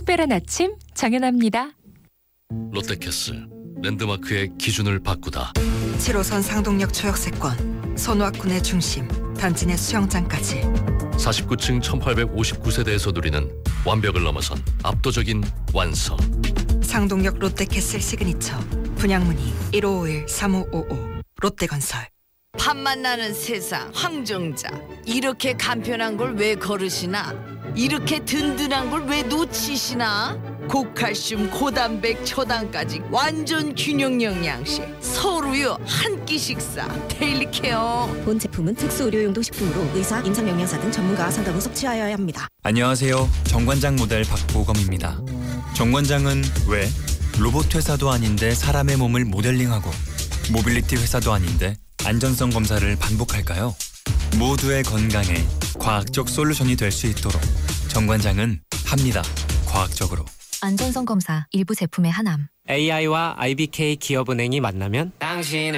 특별한 아침 정연아입니다. 롯데캐슬 랜드마크의 기준을 바꾸다. 7호선 상동역 초역세권, 손왁군의 중심, 단지 내 수영장까지 49층 1859세대에서 누리는 완벽을 넘어선 압도적인 완성. 상동역 롯데캐슬 시그니처, 분양문의 1551-3555 롯데건설. 밥만 나는 세상 황정자, 이렇게 간편한 걸 왜 거르시나? 이렇게 든든한 걸 왜 놓치시나? 고칼슘 고단백 초당까지 완전 균형 영양식, 서울우유 한 끼 식사 데일리 케어. 본 제품은 특수 의료용도 식품으로 의사, 임상영양사 등 전문가와 상담 후 섭취하여야 합니다. 안녕하세요. 정관장 모델 박보검입니다. 정관장은 왜 로봇 회사도 아닌데 사람의 몸을 모델링하고 모빌리티 회사도 아닌데 안전성 검사를 반복할까요? 모두의 건강에 과학적 솔루션이 될 수 있도록 정관장은 합니다. 과학적으로. 안전성 검사 일부 제품의 하남. AI와 IBK 기업은행이 만나면 당신